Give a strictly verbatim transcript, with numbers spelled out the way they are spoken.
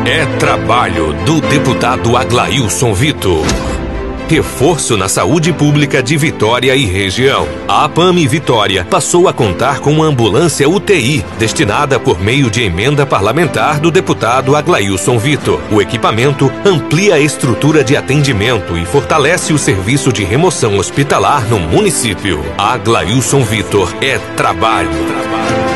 É trabalho do deputado Aglailson Vitor. Reforço na saúde pública de Vitória e região. A APAME Vitória passou a contar com uma ambulância U T I, destinada por meio de emenda parlamentar do deputado Aglailson Vitor. O equipamento amplia a estrutura de atendimento e fortalece o serviço de remoção hospitalar no município. Aglailson Vitor é trabalho. trabalho.